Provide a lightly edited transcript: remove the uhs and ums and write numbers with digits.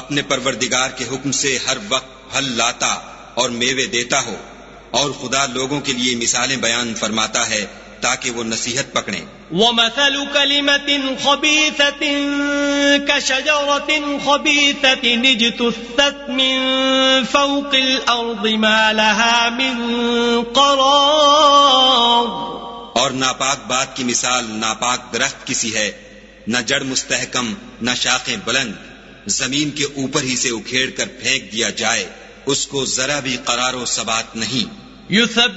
अपने परवरदिगार के हुक्म से हर वक्त फल लाता और मेवे देता हो, और खुदा लोगों के लिए मिसालें बयान फरमाता है ताकि वो नसीहत पकड़ें। वमथलु कलिमतिन खबीसतिन कशजरतिन खबीसतिन इज्तुस्सत मिन फौकिल अर्दि मा लहा मिन करार। और नापाक बात की मिसाल नापाक दरख्त की सी है, न जड़ मुस्तहकम न शाखें बुलंद, जमीन के ऊपर ही से उखेड़ कर फेंक दिया जाए, उसको जरा भी करारो सबात नहीं।